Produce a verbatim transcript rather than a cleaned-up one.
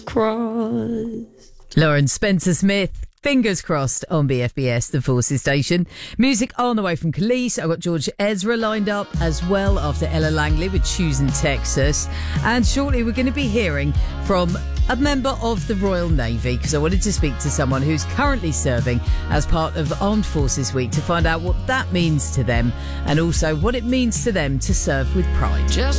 crossed. Lauren Spencer-Smith, fingers crossed on B F B S, the Forces station. Music on the way from Khalees. I've got George Ezra lined up as well after Ella Langley with Choosing Texas. And shortly we're going to be hearing from a member of the Royal Navy, because I wanted to speak to someone who's currently serving as part of Armed Forces Week to find out what that means to them and also what it means to them to serve with pride. Just